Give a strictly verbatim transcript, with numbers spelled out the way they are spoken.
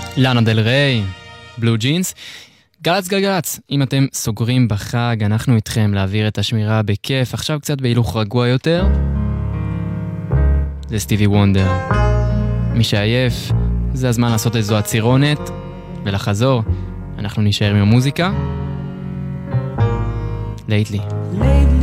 לאנה דל ריי, בלו ג'ינס. גלץ גלגלץ, אם אתם סוגרים בחג, אנחנו איתכם להעביר את השמירה בכיף. עכשיו קצת בהילוך רגוע יותר. זה סטיבי וונדר. מי שעייף, זה הזמן לעשות איזו עצירונת ולחזור. אנחנו נשאר עם המוזיקה. Lately.